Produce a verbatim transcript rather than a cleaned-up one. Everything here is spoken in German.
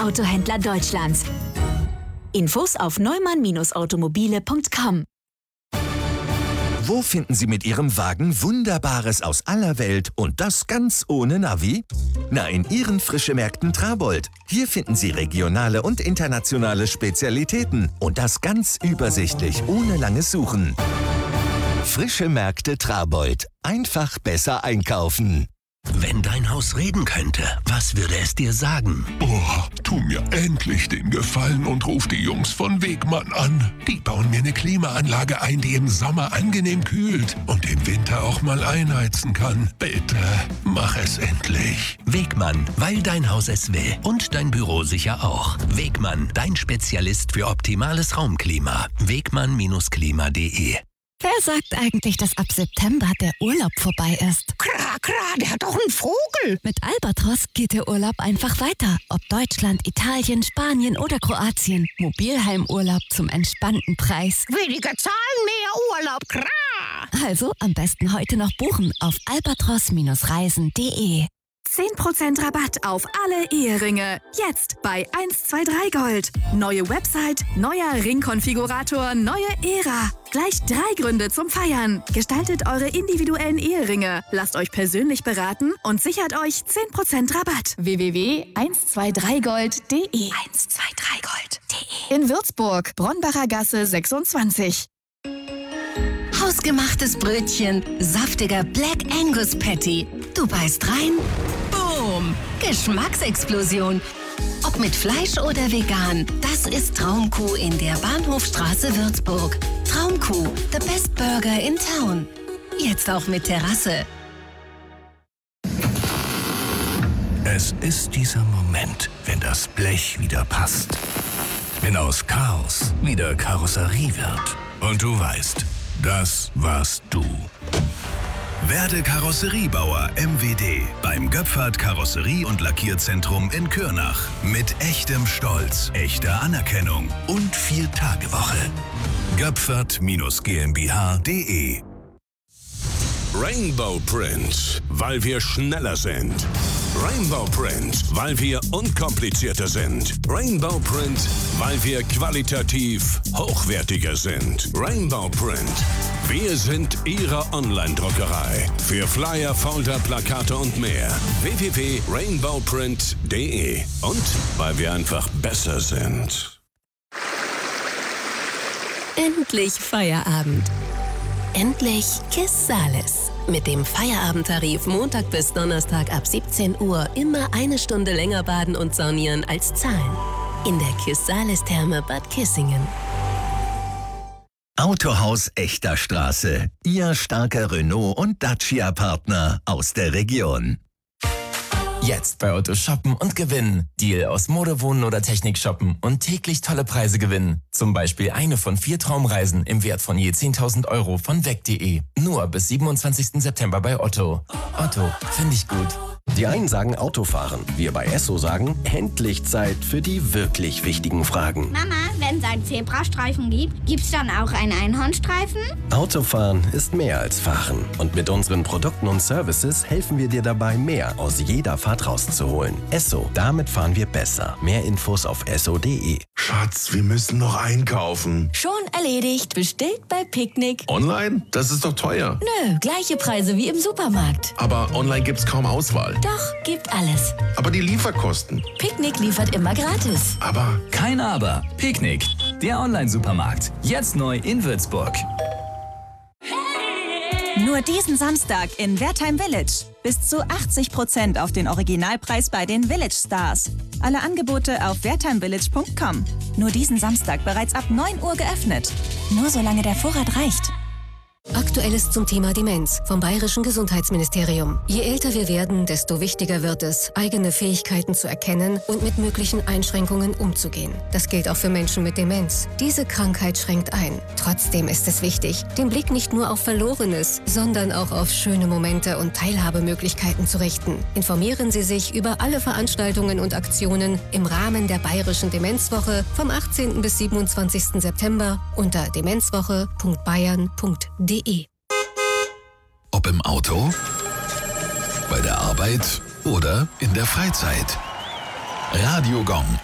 Autohändler Deutschlands. Infos auf neumann Bindestrich automobile Punkt com. Wo finden Sie mit Ihrem Wagen Wunderbares aus aller Welt und das ganz ohne Navi? Na, in Ihren Frischemärkten Trabold. Hier finden Sie regionale und internationale Spezialitäten und das ganz übersichtlich, ohne langes Suchen. Frische Märkte Trabold. Einfach besser einkaufen. Wenn dein Haus reden könnte, was würde es dir sagen? Oh, tu mir endlich den Gefallen und ruf die Jungs von Wegmann an. Die bauen mir eine Klimaanlage ein, die im Sommer angenehm kühlt und im Winter auch mal einheizen kann. Bitte, mach es endlich. Wegmann, weil dein Haus es will und dein Büro sicher auch. Wegmann, dein Spezialist für optimales Raumklima. Wegmann Klima punkt de. Wer sagt eigentlich, dass ab September der Urlaub vorbei ist? Klar, klar, der hat doch einen Vogel. Mit Albatros geht der Urlaub einfach weiter. Ob Deutschland, Italien, Spanien oder Kroatien. Mobilheimurlaub zum entspannten Preis. Weniger Zahlen, mehr Urlaub, klar. Also am besten heute noch buchen auf albatros Reisen punkt de. zehn Prozent Rabatt auf alle Eheringe. Jetzt bei eins zwei drei Gold. Neue Website, neuer Ringkonfigurator, neue Ära. Gleich drei Gründe zum Feiern. Gestaltet eure individuellen Eheringe. Lasst euch persönlich beraten und sichert euch zehn Prozent Rabatt. w w w punkt eins zwei drei gold punkt de eins zwei drei gold punkt de. In Würzburg, Bronbacher Gasse sechsundzwanzig. Hausgemachtes Brötchen, saftiger Black Angus Patty. Du beißt rein, boom, Geschmacksexplosion. Ob mit Fleisch oder vegan, das ist Traumkuh in der Bahnhofstraße Würzburg. Traumkuh, the best burger in town. Jetzt auch mit Terrasse. Es ist dieser Moment, wenn das Blech wieder passt. Wenn aus Chaos wieder Karosserie wird. Und du weißt, das warst du. Werde Karosseriebauer M W D beim Göpfert Karosserie- und Lackierzentrum in Kürnach. Mit echtem Stolz, echter Anerkennung und Vier-Tage-Woche. Göpfert GmbH punkt de. Rainbow Print, weil wir schneller sind. Rainbow Print, weil wir unkomplizierter sind. Rainbow Print, weil wir qualitativ hochwertiger sind. Rainbow Print, wir sind Ihre Online-Druckerei. Für Flyer, Folder, Plakate und mehr. w w w punkt rainbow print punkt de. Und weil wir einfach besser sind. Endlich Feierabend. Endlich Kiss Sales. Mit dem Feierabendtarif Montag bis Donnerstag ab siebzehn Uhr immer eine Stunde länger baden und saunieren als zahlen. In der Kiss Sales Therme Bad Kissingen. Autohaus Echter Straße. Ihr starker Renault- und Dacia-Partner aus der Region. Jetzt bei Otto shoppen und gewinnen. Deal aus Mode, Wohnen oder Technik shoppen und täglich tolle Preise gewinnen. Zum Beispiel eine von vier Traumreisen im Wert von je zehntausend Euro von weg punkt de. Nur bis siebenundzwanzigsten September bei Otto. Otto, finde ich gut. Die einen sagen Autofahren, wir bei Esso sagen, endlich Zeit für die wirklich wichtigen Fragen. Mama, wenn es einen Zebrastreifen gibt, gibt's dann auch einen Einhornstreifen? Autofahren ist mehr als Fahren. Und mit unseren Produkten und Services helfen wir dir dabei, mehr aus jeder Fahrt rauszuholen. Esso, damit fahren wir besser. Mehr Infos auf esso punkt de. Schatz, wir müssen noch einkaufen. Schon erledigt. Bestellt bei Picknick. Online? Das ist doch teuer. Nö, gleiche Preise wie im Supermarkt. Aber online gibt's kaum Auswahl. Doch, gibt alles. Aber die Lieferkosten. Picknick liefert immer gratis. Aber... Kein Aber. Picknick, der Online-Supermarkt. Jetzt neu in Würzburg. Nur diesen Samstag in Wertheim Village. Bis zu achtzig Prozent auf den Originalpreis bei den Village Stars. Alle Angebote auf wertheim village punkt com. Nur diesen Samstag bereits ab neun Uhr geöffnet. Nur solange der Vorrat reicht. Aktuelles zum Thema Demenz vom Bayerischen Gesundheitsministerium. Je älter wir werden, desto wichtiger wird es, eigene Fähigkeiten zu erkennen und mit möglichen Einschränkungen umzugehen. Das gilt auch für Menschen mit Demenz. Diese Krankheit schränkt ein. Trotzdem ist es wichtig, den Blick nicht nur auf Verlorenes, sondern auch auf schöne Momente und Teilhabemöglichkeiten zu richten. Informieren Sie sich über alle Veranstaltungen und Aktionen im Rahmen der Bayerischen Demenzwoche vom achtzehnten bis siebenundzwanzigsten September unter demenzwoche punkt bayern punkt de. Ob im Auto, bei der Arbeit oder in der Freizeit. Radio Gong